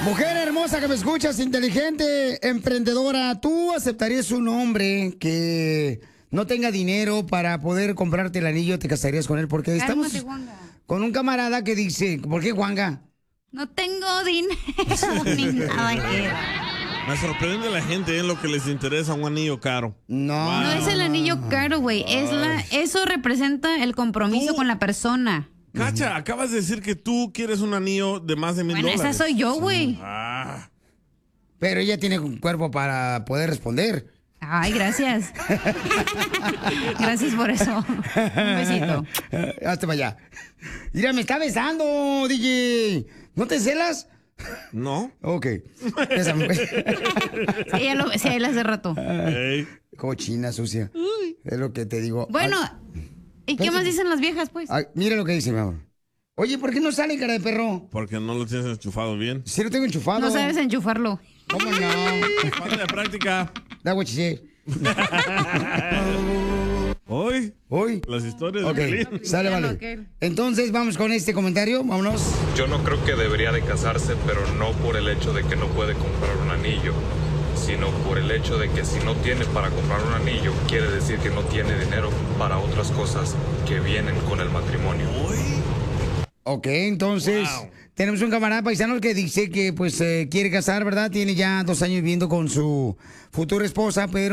Mujer hermosa que me escuchas, inteligente, emprendedora, ¿tú aceptarías un hombre que no tenga dinero para poder comprarte el anillo? ¿Te casarías con él? Porque estamos Cálmate, Juanga. con un camarada que dice, ¿por qué, Juanga? No tengo dinero ni nada que... Me sorprende la gente en lo que les interesa un anillo caro. No. No es el anillo caro, güey. Eso representa el compromiso con la persona. Cacha, acabas de decir que tú quieres un anillo de más de $1,000. Bueno, esa soy yo, güey. Ah. Pero ella tiene un cuerpo para poder responder. Ay, gracias. Gracias por eso. Un besito. Hazte para allá. Mira, me está besando, DJ. ¿No te celas? ¿No? Ok. Bésame. Sí, ya lo besé a él hace rato. Ey. Cochina sucia. Es lo que te digo. Bueno, Ay, ¿y qué más dicen las viejas, pues? ay, mira lo que dice, mi amor. Oye, ¿por qué no sale, cara de perro? Porque no lo tienes enchufado bien. Si lo tengo enchufado. No sabes enchufarlo. ¿Cómo no? Falta de práctica. Da what you say. Hoy, Hoy. las historias Ok, de Piolín. sale, vale. Entonces, vamos con este comentario. Vámonos. Yo no creo que debería de casarse, pero no por el hecho de que no puede comprar un anillo, sino por el hecho de que si no tiene para comprar un anillo, quiere decir que no tiene dinero para otras cosas que vienen con el matrimonio. Ok, entonces, Wow. tenemos un camarada paisano que dice que, pues, quiere casar, ¿verdad? Tiene ya 2 años viviendo con su futura esposa, pero